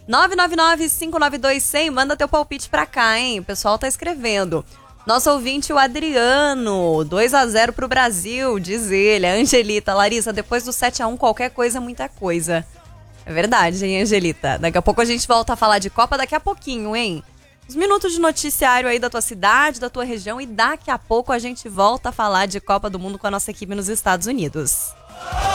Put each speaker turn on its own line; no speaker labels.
999-592-100, manda teu palpite pra cá, hein? O pessoal tá escrevendo. Nosso ouvinte, o Adriano, 2-0 pro Brasil, diz ele. A Angelita, Larissa, depois do 7-1, qualquer coisa, muita coisa. É verdade, hein, Angelita? Daqui a pouco a gente volta a falar de Copa, daqui a pouquinho, hein? Uns minutos de noticiário aí da tua cidade, da tua região, e daqui a pouco a gente volta a falar de Copa do Mundo com a nossa equipe nos Estados Unidos.